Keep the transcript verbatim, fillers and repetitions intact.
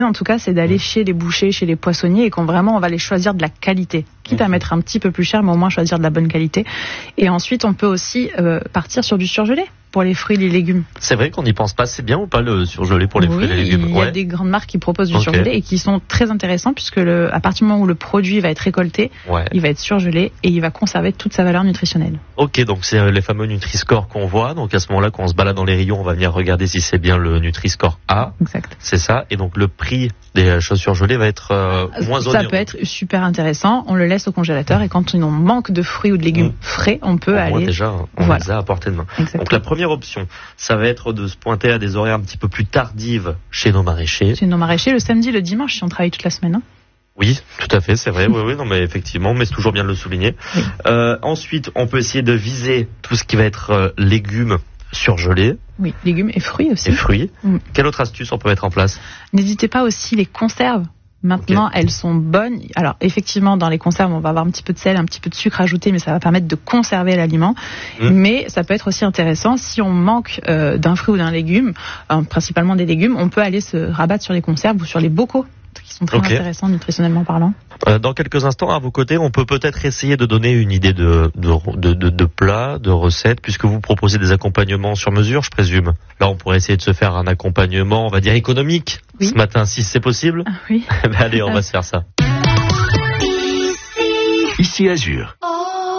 En tout cas, c'est d'aller chez les bouchers, chez les poissonniers, et qu'on vraiment on va les choisir de la qualité, quitte à mettre un petit peu plus cher, mais au moins choisir de la bonne qualité. Et ensuite, on peut aussi euh, partir sur du surgelé pour les fruits et les légumes. C'est vrai qu'on n'y pense pas, c'est bien ou pas le surgelé pour les oui, fruits et les légumes? Il y a ouais. des grandes marques qui proposent du okay. surgelé et qui sont très intéressants puisque le, à partir du moment où le produit va être récolté, ouais. il va être surgelé et il va conserver toute sa valeur nutritionnelle. Ok, donc c'est les fameux Nutri-Score qu'on voit. Donc à ce moment-là, quand on se balade dans les rayons, on va venir regarder si c'est bien le Nutri-Score A. Exact. C'est ça. Et donc le prix des choses surgelées va être euh, moins onéreux. Ça peut être super intéressant. On le laisse au congélateur et quand on manque de fruits ou de légumes mmh. frais, on peut au aller. Moins déjà, on voilà. les a à portée de main. Exactement. Donc la première option, ça va être de se pointer à des horaires un petit peu plus tardives chez nos maraîchers. Chez nos maraîchers, le samedi, le dimanche, si on travaille toute la semaine. Hein. Oui, tout à fait, c'est vrai. Oui, oui, non, mais effectivement, mais c'est toujours bien de le souligner. Oui. Euh, ensuite, on peut essayer de viser tout ce qui va être euh, légumes surgelés. Oui, légumes et fruits aussi. Et fruits. Mm. Quelle autre astuce on peut mettre en place? N'hésitez pas aussi les conserves. Maintenant, okay. elles sont bonnes. Alors, effectivement, dans les conserves, on va avoir un petit peu de sel, un petit peu de sucre ajouté, mais ça va permettre de conserver l'aliment. Mmh. Mais ça peut être aussi intéressant, si on manque euh, d'un fruit ou d'un légume, euh, principalement des légumes, on peut aller se rabattre sur les conserves ou sur les bocaux, qui sont très okay. intéressants nutritionnellement parlant. Euh, dans quelques instants, à vos côtés, on peut peut-être essayer de donner une idée de, de, de, de, de plat, de recette, puisque vous proposez des accompagnements sur mesure, je présume. Là, on pourrait essayer de se faire un accompagnement, on va dire économique, oui. ce matin, si c'est possible. Ah, oui. ben, allez, on va se faire ça. Ici Azur.